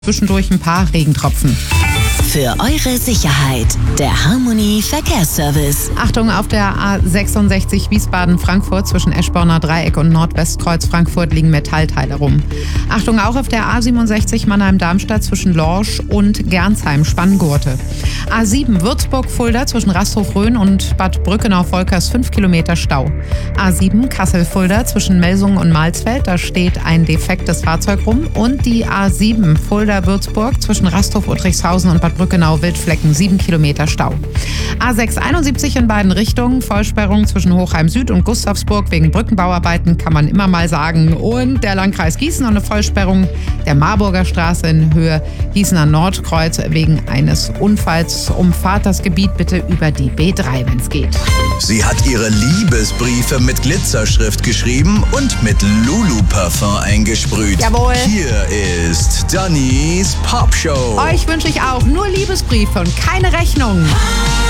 Zwischendurch ein paar Regentropfen. Für eure Sicherheit, der Harmony Verkehrsservice. Achtung, auf der A66 Wiesbaden-Frankfurt zwischen Eschborner Dreieck und Nordwestkreuz Frankfurt liegen Metallteile rum. Achtung, auch auf der A67 Mannheim-Darmstadt zwischen Lorsch und Gernsheim Spanngurte. A7 Würzburg-Fulda zwischen Rasthof-Rhön und Bad Brückenau-Volkers 5 Kilometer Stau. A7 Kassel-Fulda zwischen Melsungen und Malsfeld, da steht ein defektes Fahrzeug rum. Und die A7 Fulda-Würzburg zwischen Rasthof-Uttrichshausen und Bad Brückenau-Wildflecken 7 Kilometer Stau. A6 71 in beiden Richtungen, Vollsperrung zwischen Hochheim Süd und Gustavsburg wegen Brückenbauarbeiten, kann man immer mal sagen. Und der Landkreis Gießen und eine Vollsperrung der Marburger Straße in Höhe Gießener Nordkreuz wegen eines Unfalls. Umfahrt das Gebiet bitte über die B3, wenn es geht. Sie hat ihre Liebesbriefe mit Glitzerschrift geschrieben und mit Lulu-Parfum eingesprüht. Jawohl. Hier ist Dannys Popshow. Euch wünsche ich auch nur Liebesbriefe und keine Rechnung.